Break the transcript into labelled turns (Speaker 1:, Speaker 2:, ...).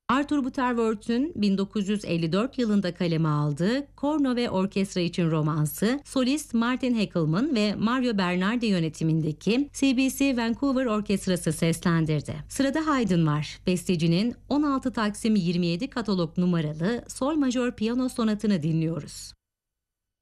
Speaker 1: Arthur Butterworth'ün 1954 yılında kaleme aldığı Korno ve Orkestra için romansı, solist Martin Heckelman ve Mario Bernardi yönetimindeki CBC Vancouver Orkestrası seslendirdi. Sırada Haydn var. Bestecinin 16 Taksim 27 katalog numaralı sol majör piyano sonatını dinliyoruz.